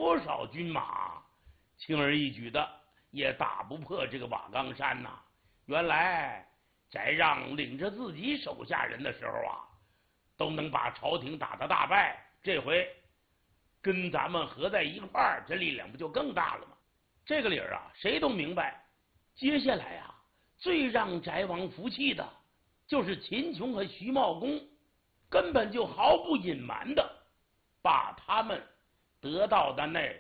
多少军马，轻而易举的也打不破这个瓦岗山呐。原来翟让领着自己手下人的时候啊，都能把朝廷打得大败，这回跟咱们合在一块儿，这力量不就更大了吗？这个理儿啊，谁都明白。接下来啊，最让翟王服气的就是秦琼和徐茂公，根本就毫不隐瞒的把他们得到的那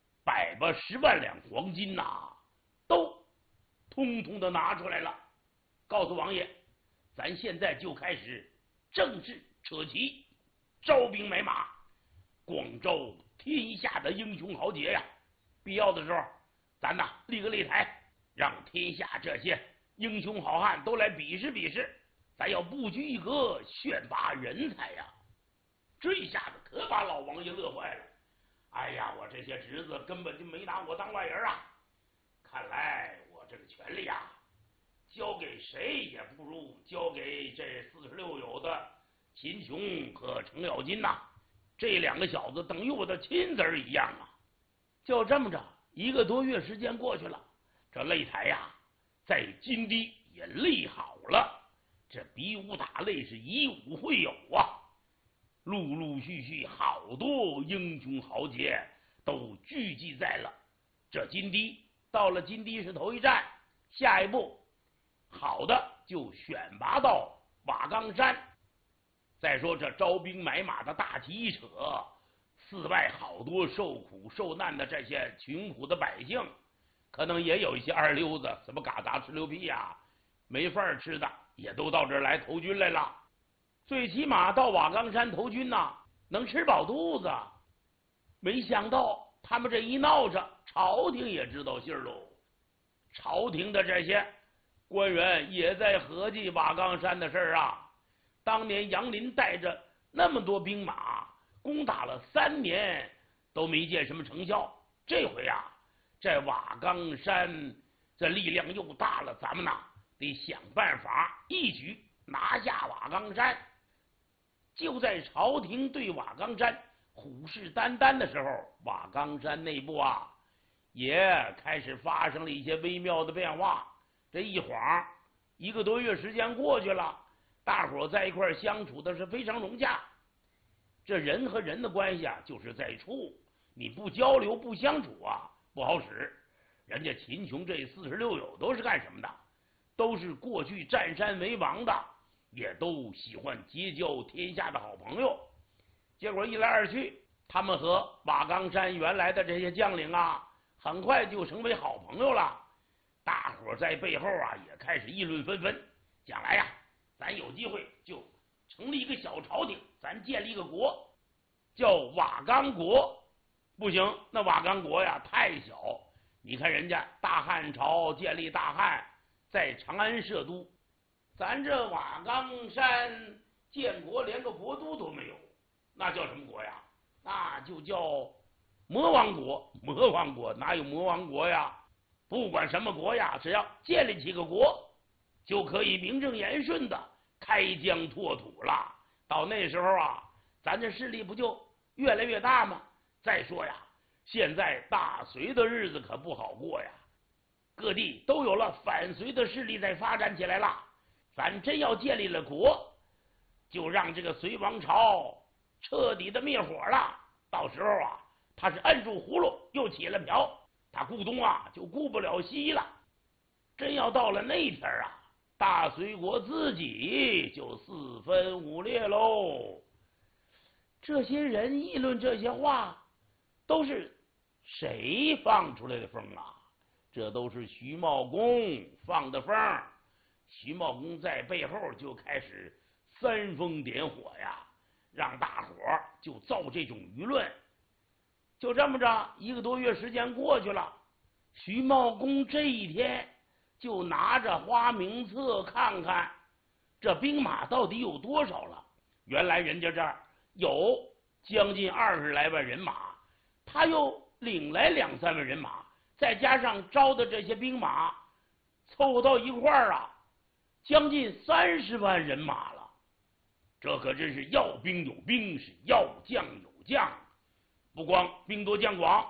10万两黄金呐，都通通的拿出来了，告诉王爷，咱现在就开始正式扯旗，招兵买马，广招天下的英雄豪杰呀！必要的时候，咱呐立个擂台，让天下这些英雄好汉都来比试比试，咱要不拘一格，选拔人才呀！这一下子可把老王爷乐坏了。哎呀，我这些侄子根本就没拿我当外人啊！看来我这个权力啊，交给谁也不如交给这46友的秦琼和程咬金呐。这两个小子等于我的亲子一样啊！就这么着，1个多月时间过去了，这擂台呀，在金堤也立好了，这比武打擂是以武会友啊。陆陆续续好多英雄豪杰都聚集在了这金堤。到了金堤是头一站，下一步好的就选拔到瓦岗山。再说这招兵买马的大旗一扯，寺外好多受苦受难的这些穷苦的百姓，可能也有一些二流子，什么嘎杂吃溜屁呀，没饭吃的，也都到这儿来投军来了。最起码到瓦岗山投军呐，能吃饱肚子。没想到他们这一闹着，朝廷也知道信儿喽。朝廷的这些官员也在合计瓦岗山的事儿啊。当年杨林带着那么多兵马攻打了3年，都没见什么成效。这回啊，在瓦岗山这力量又大了，咱们呐得想办法一举拿下瓦岗山。就在朝廷对瓦岗山虎视眈眈的时候，瓦岗山内部啊也开始发生了一些微妙的变化。这一晃1个多月时间过去了，大伙在一块相处的是非常融洽。这人和人的关系啊，就是在处，你不交流不相处啊，不好使。人家秦琼这46友都是干什么的？都是过去占山为王的，也都喜欢结交天下的好朋友。结果一来二去，他们和瓦岗山原来的这些将领啊，很快就成为好朋友了。大伙在背后啊也开始议论纷纷，将来呀，咱有机会就成立一个小朝廷，咱建立一个国，叫瓦岗国。不行，那瓦岗国呀太小，你看人家大汉朝建立大汉，在长安设都，咱这瓦岗山建国连个国都都没有，那叫什么国呀？那就叫魔王国。魔王国哪有魔王国呀？不管什么国呀，只要建立起个国，就可以名正言顺的开疆拓土了。到那时候啊，咱这势力不就越来越大吗？再说呀，现在大隋的日子可不好过呀，各地都有了反隋的势力在发展起来了。咱真要建立了国，就让这个隋王朝彻底的灭火了。到时候啊，他是摁住葫芦又起了瓢，他顾东啊就顾不了西了。真要到了那天啊，大隋国自己就4分5裂喽。这些人议论这些话，都是谁放出来的风啊？这都是徐茂公放的风。徐茂公在背后就开始煽风点火呀，让大伙就造这种舆论。就这么着，1个多月时间过去了，徐茂公这一天就拿着花名册看看这兵马到底有多少了。原来人家这儿有将近20来万人马，他又领来2、3万人马，再加上招的这些兵马，凑合到一块儿啊，将近30万人马了。这可真是要兵有兵，是要将有将，不光兵多将广，